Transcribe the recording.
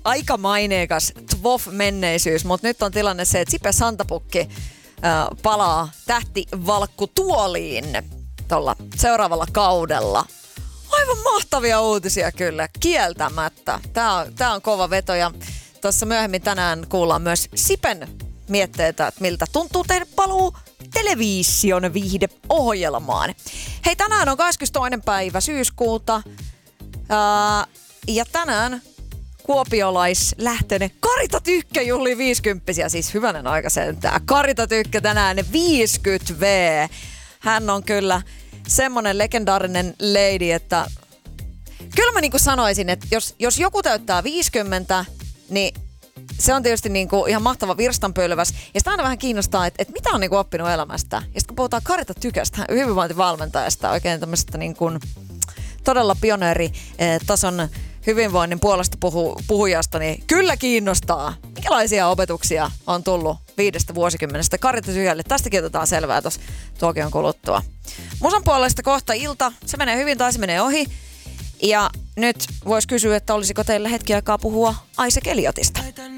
aika maineikas TWOF-menneisyys, mutta nyt on tilanne se, että Sipe Santapukki palaa tähtivalkkutuoliin tuolla seuraavalla kaudella. Aivan mahtavia uutisia kyllä, kieltämättä. Tää on kova veto ja tuossa myöhemmin tänään kuullaan myös Sipen mietteitä, että miltä tuntuu tehdä paluu television viihdeohjelmaan. Hei, tänään on 22. päivä syyskuuta ja tänään kuopiolaislähtöinen Karita Tykkä juhlii 50-vuotiaita, siis hyvänen aika sentään. Karita Tykkä tänään 50V. Hän on kyllä semmonen legendaarinen lady, että kyllä mä niinku sanoisin, että jos joku täyttää 50, niin se on tietysti niinku ihan mahtava virstanpylväs. Ja sitä aina vähän kiinnostaa, että mitä on niinku oppinut elämästä. Ja sitten kun puhutaan Karita Tykästä, hyvinvointivalmentajasta, oikein tämmöisestä niinku todella pioneeritason hyvinvoinnin puolesta puhujasta, niin kyllä kiinnostaa. Minkälaisia opetuksia on tullut 5 vuosikymmenestä Karita Tykälle? Tästäkin otetaan selvää tuossa tuokion kuluttua. Musan puolesta kohta ilta. Se menee hyvin tai se menee ohi. Ja nyt voisi kysyä, että olisiko teillä hetki aikaa puhua Isaac Eliotista.